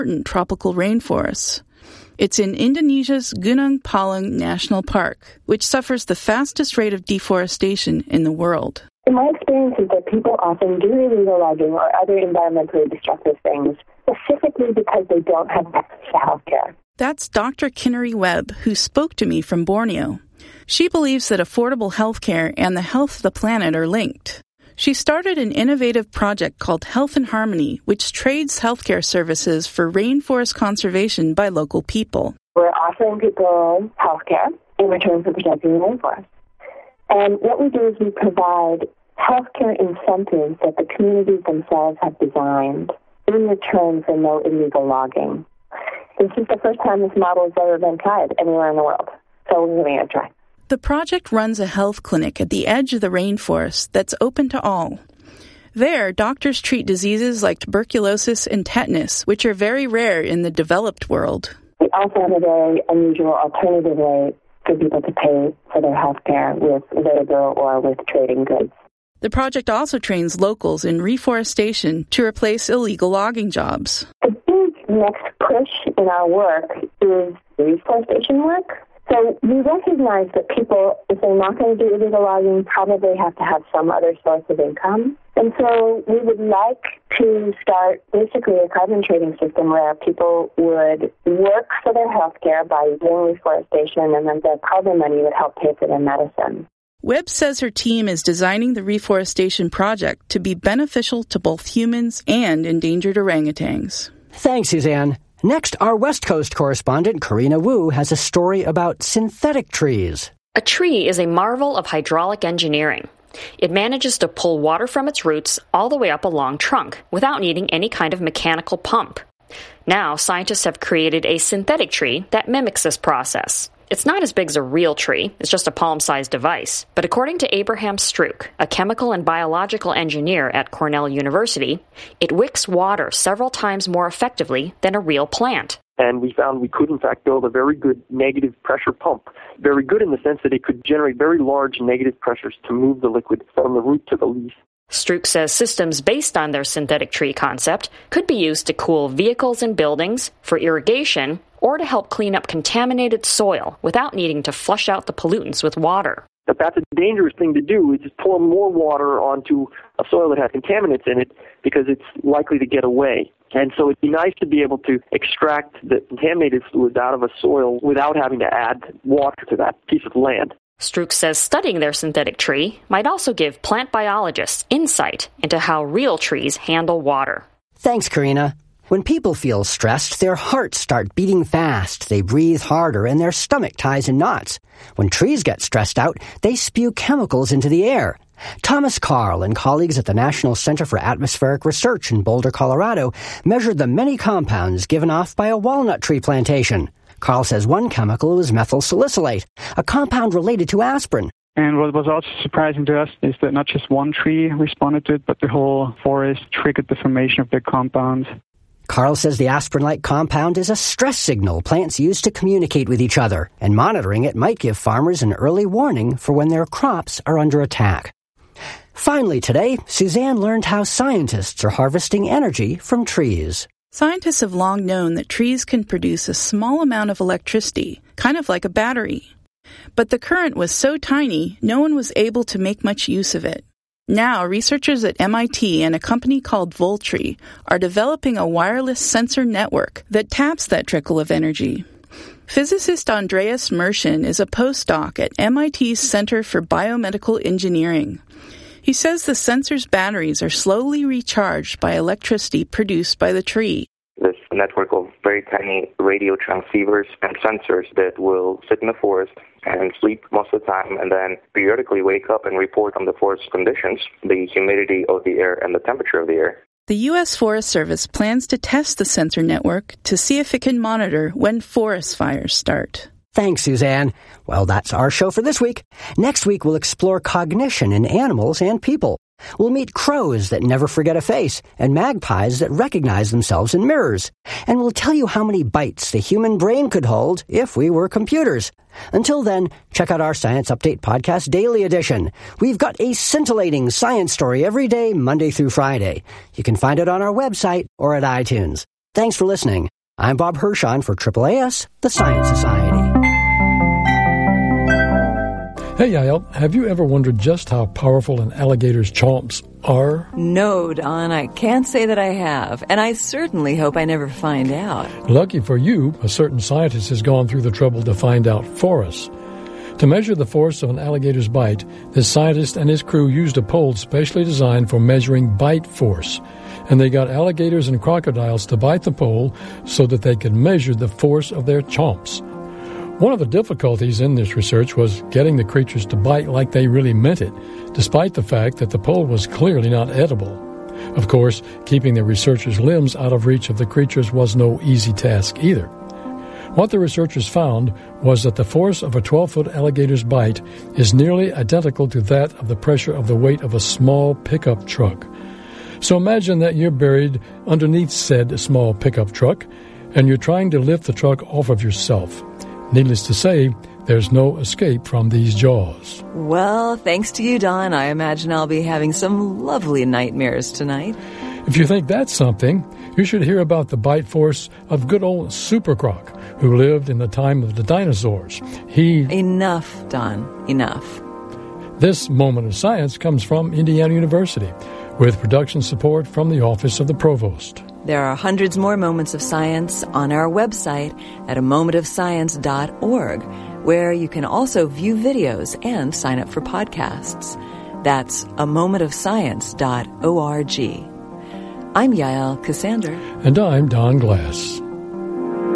tropical rainforests. It's in Indonesia's Gunung Palung National Park, which suffers the fastest rate of deforestation in the world. In my experience is that people often do illegal logging or other environmentally destructive things, specifically because they don't have access to health care. That's Dr. Kinnari Webb, who spoke to me from Borneo. She believes that affordable health care and the health of the planet are linked. She started an innovative project called Health in Harmony, which trades healthcare services for rainforest conservation by local people. We're offering people health care in return for protecting the rainforest. And what we do is we provide healthcare incentives that the communities themselves have designed in return for no illegal logging. This is the first time this model has ever been tried anywhere in the world, so we're giving it a try. The project runs a health clinic at the edge of the rainforest that's open to all. There, doctors treat diseases like tuberculosis and tetanus, which are very rare in the developed world. We also have a very unusual alternative way for people to pay for their health care with labor or with trading goods. The project also trains locals in reforestation to replace illegal logging jobs. The big next push in our work is reforestation work. So we recognize that people, if they're not going to do illegal logging, probably have to have some other source of income. And so we would like to start basically a carbon trading system where people would work for their health care by doing reforestation, and then the carbon money would help pay for their medicine. Webb says her team is designing the reforestation project to be beneficial to both humans and endangered orangutans. Thanks, Suzanne. Next, our West Coast correspondent, Karina Wu, has a story about synthetic trees. A tree is a marvel of hydraulic engineering. It manages to pull water from its roots all the way up a long trunk without needing any kind of mechanical pump. Now, scientists have created a synthetic tree that mimics this process. It's not as big as a real tree, it's just a palm-sized device. But according to Abraham Strouk, a chemical and biological engineer at Cornell University, it wicks water several times more effectively than a real plant. And we found we could, in fact, build a very good negative pressure pump. Very good in the sense that it could generate very large negative pressures to move the liquid from the root to the leaf. Strouk says systems based on their synthetic tree concept could be used to cool vehicles and buildings, for irrigation, or to help clean up contaminated soil without needing to flush out the pollutants with water. But that's a dangerous thing to do, is just pour more water onto a soil that has contaminants in it because it's likely to get away. And so it'd be nice to be able to extract the contaminated fluids out of a soil without having to add water to that piece of land. Strouk says studying their synthetic tree might also give plant biologists insight into how real trees handle water. Thanks, Karina. When people feel stressed, their hearts start beating fast, they breathe harder, and their stomach ties in knots. When trees get stressed out, they spew chemicals into the air. Thomas Carl and colleagues at the National Center for Atmospheric Research in Boulder, Colorado, measured the many compounds given off by a walnut tree plantation. Carl says one chemical was methyl salicylate, a compound related to aspirin. And what was also surprising to us is that not just one tree responded to it, but the whole forest triggered the formation of the compound. Carl says the aspirin-like compound is a stress signal plants use to communicate with each other, and monitoring it might give farmers an early warning for when their crops are under attack. Finally today, Suzanne learned how scientists are harvesting energy from trees. Scientists have long known that trees can produce a small amount of electricity, kind of like a battery. But the current was so tiny, no one was able to make much use of it. Now, researchers at MIT and a company called Voltree are developing a wireless sensor network that taps that trickle of energy. Physicist Andreas Merschen is a postdoc at MIT's Center for Biomedical Engineering. He says the sensor's batteries are slowly recharged by electricity produced by the tree. This network of very tiny radio transceivers and sensors that will sit in the forest and sleep most of the time and then periodically wake up and report on the forest conditions, the humidity of the air and the temperature of the air. The U.S. Forest Service plans to test the sensor network to see if it can monitor when forest fires start. Thanks, Suzanne. Well, that's our show for this week. Next week, we'll explore cognition in animals and people. We'll meet crows that never forget a face and magpies that recognize themselves in mirrors. And we'll tell you how many bytes the human brain could hold if we were computers. Until then, check out our Science Update Podcast Daily Edition. We've got a scintillating science story every day, Monday through Friday. You can find it on our website or at iTunes. Thanks for listening. I'm Bob Hirschon for AAAS, the Science Society. Hey, Yael, have you ever wondered just how powerful an alligator's chomps are? No, Don, I can't say that I have, and I certainly hope I never find out. Lucky for you, a certain scientist has gone through the trouble to find out for us. To measure the force of an alligator's bite, this scientist and his crew used a pole specially designed for measuring bite force, and they got alligators and crocodiles to bite the pole so that they could measure the force of their chomps. One of the difficulties in this research was getting the creatures to bite like they really meant it, despite the fact that the pole was clearly not edible. Of course, keeping the researchers' limbs out of reach of the creatures was no easy task either. What the researchers found was that the force of a 12-foot alligator's bite is nearly identical to that of the pressure of the weight of a small pickup truck. So imagine that you're buried underneath said small pickup truck, and you're trying to lift the truck off of yourself. Needless to say, there's no escape from these jaws. Well, thanks to you, Don, I imagine I'll be having some lovely nightmares tonight. If you think that's something, you should hear about the bite force of good old Super Croc, who lived in the time of the dinosaurs. Enough, Don, enough. This moment of science comes from Indiana University, with production support from the Office of the Provost. There are hundreds more moments of science on our website at amomentofscience.org, where you can also view videos and sign up for podcasts. That's amomentofscience.org. I'm Yael Cassander. And I'm Don Glass.